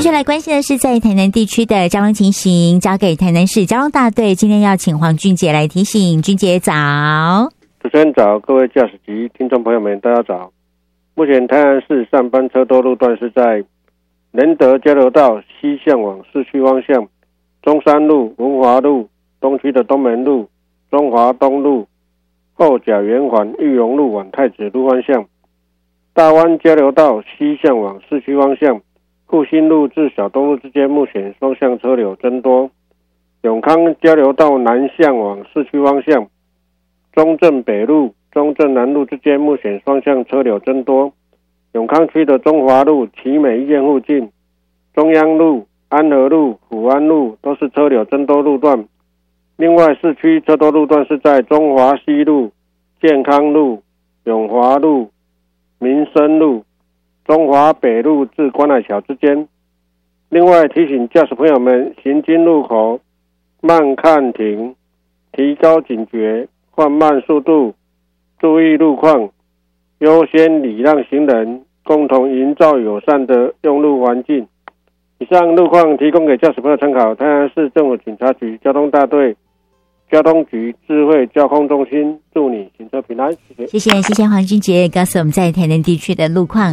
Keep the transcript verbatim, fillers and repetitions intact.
续来关心的是在台南地区的交通情形，交给台南市交通大队。今天要请黄俊杰来提醒。俊杰早。 主持人早，各位驾驶及听众朋友们，大家早。目前台南市上班车多路段是在仁德交流道西向往市区方向，中山路、文华路、东区的东门路、中华东路、后甲圆环、裕隆路往太子路方向，大湾交流道西向往市区方向，复兴路至小东路之间目前双向车流增多。永康交流道南向往市区方向，中正北路、中正南路之间目前双向车流增多。永康区的中华路、奇美医院附近、中央路、安和路、福安路都是车流增多路段。另外，市区车多路段是在中华西路、健康路、永华路、民生路、中华北路至关海桥之间。另外，提醒驾驶朋友们行经路口慢看停，提高警觉，放慢速度，注意路况，优先礼让行人，共同营造友善的用路环境。以上路况提供给驾驶朋友参考。台南市政府警察局交通大队交通局智慧交通中心，祝你行车平安。谢谢， 谢谢，谢谢黄俊杰告诉我们在台南地区的路况。